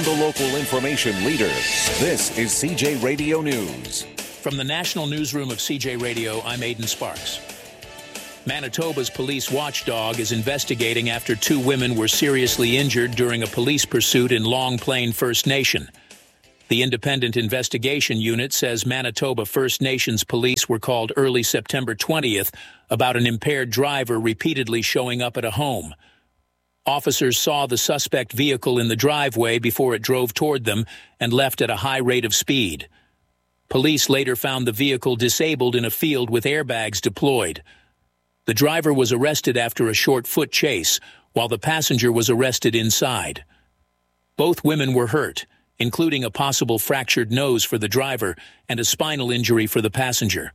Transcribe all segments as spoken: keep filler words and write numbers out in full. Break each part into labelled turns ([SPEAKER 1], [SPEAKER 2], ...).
[SPEAKER 1] from the local information leader. This is C J Radio News.
[SPEAKER 2] From the National Newsroom of C J Radio, I'm Aidan Sparks. Manitoba's police watchdog is investigating after two women were seriously injured during a police pursuit in Long Plain First Nation. The Independent Investigation Unit says Manitoba First Nations police were called early September twentieth about an impaired driver repeatedly showing up at a home. Officers saw the suspect vehicle in the driveway before it drove toward them and left at a high rate of speed. Police later found the vehicle disabled in a field with airbags deployed. The driver was arrested after a short foot chase, while the passenger was arrested inside. Both women were hurt, including a possible fractured nose for the driver and a spinal injury for the passenger.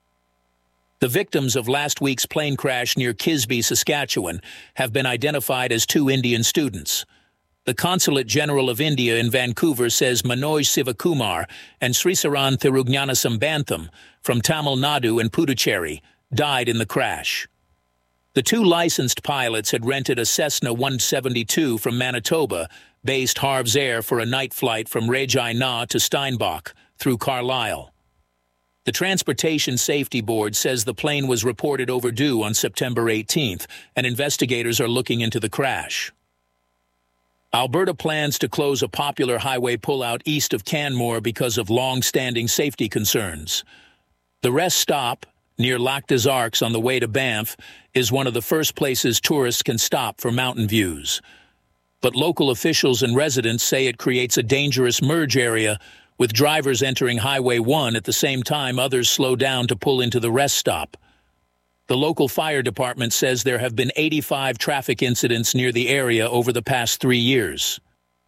[SPEAKER 2] The victims of last week's plane crash near Kisby, Saskatchewan, have been identified as two Indian students. The Consulate General of India in Vancouver says Manoj Sivakumar and Srisaran Thirugnanasambantham from Tamil Nadu and Puducherry died in the crash. The two licensed pilots had rented a Cessna one seventy-two from Manitoba, based Harv's Air, for a night flight from Regina to Steinbach through Carlisle. The Transportation Safety Board says the plane was reported overdue on September eighteenth, and investigators are looking into the crash. Alberta plans to close a popular highway pullout east of Canmore because of long-standing safety concerns. The rest stop, near Lac des Arcs on the way to Banff, is one of the first places tourists can stop for mountain views. But local officials and residents say it creates a dangerous merge area, with drivers entering Highway one at the same time others slow down to pull into the rest stop. The local fire department says there have been eighty-five traffic incidents near the area over the past three years.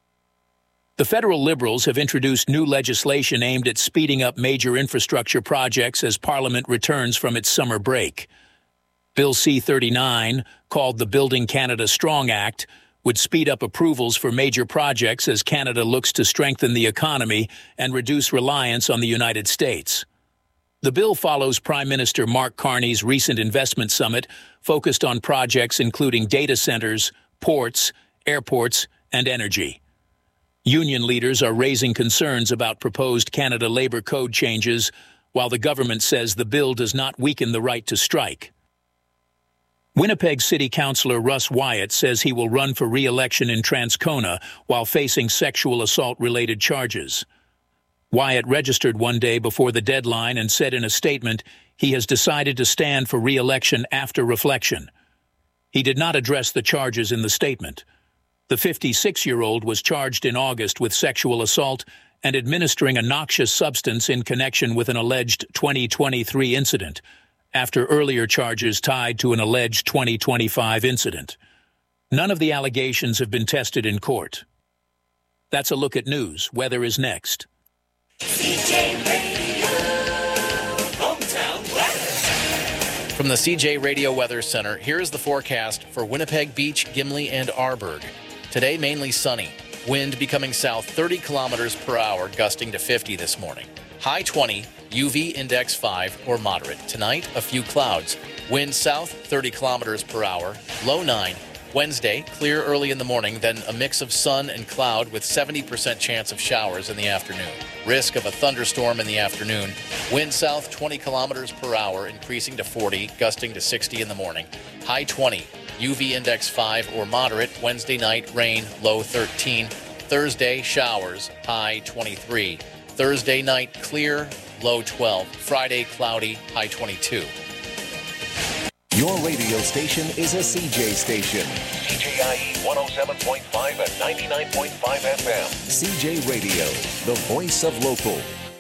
[SPEAKER 2] The federal Liberals have introduced new legislation aimed at speeding up major infrastructure projects as Parliament returns from its summer break. Bill C thirty-nine, called the Building Canada Strong Act, would speed up approvals for major projects as Canada looks to strengthen the economy and reduce reliance on the United States. The bill follows Prime Minister Mark Carney's recent investment summit focused on projects including data centers, ports, airports, and energy. Union leaders are raising concerns about proposed Canada Labour Code changes, while the government says the bill does not weaken the right to strike. Winnipeg City Councillor Russ Wyatt says he will run for re-election in Transcona while facing sexual assault-related charges. Wyatt registered one day before the deadline and said in a statement he has decided to stand for re-election after reflection. He did not address the charges in the statement. The fifty-six-year-old was charged in August with sexual assault and administering a noxious substance in connection with an alleged twenty twenty-three incident, after earlier charges tied to an alleged twenty twenty-five incident. None of the allegations have been tested in court. That's a look at news. Weather is next.
[SPEAKER 3] C J Radio, hometown weather.
[SPEAKER 4] From the C J Radio Weather Center, here is the forecast for Winnipeg Beach, Gimli, and Arborg. Today, mainly sunny. Wind becoming south thirty kilometers per hour, gusting to fifty this morning. High twenty, U V index five or moderate. Tonight, a few clouds. Wind south thirty kilometers per hour, low nine. Wednesday, clear early in the morning, then a mix of sun and cloud with seventy percent chance of showers in the afternoon. Risk of a thunderstorm in the afternoon. Wind south twenty kilometers per hour, increasing to forty, gusting to sixty in the morning. High twenty, U V index five or moderate. Wednesday night, rain, low thirteen. Thursday, showers, high twenty-three. Thursday night, clear, low twelve. Friday, cloudy, high twenty-two.
[SPEAKER 1] Your radio station is a C J station.
[SPEAKER 5] C J I E one oh seven point five and ninety-nine point five F M.
[SPEAKER 1] C J Radio, the voice of local.